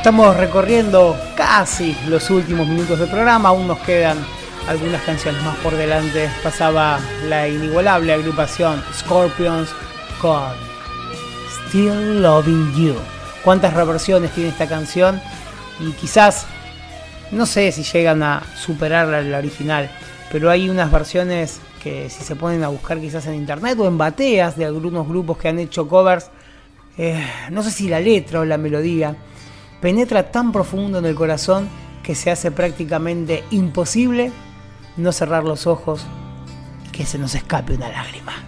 estamos recorriendo casi los últimos minutos del programa, aún nos quedan algunas canciones más por delante. Pasaba la inigualable agrupación Scorpions con Still Loving You. ¿Cuántas reversiones tiene esta canción? Y quizás, no sé si llegan a superar la original, pero hay unas versiones que si se ponen a buscar quizás en internet o en bateas de algunos grupos que han hecho covers, no sé si la letra o la melodía penetra tan profundo en el corazón que se hace prácticamente imposible no cerrar los ojos y que se nos escape una lágrima.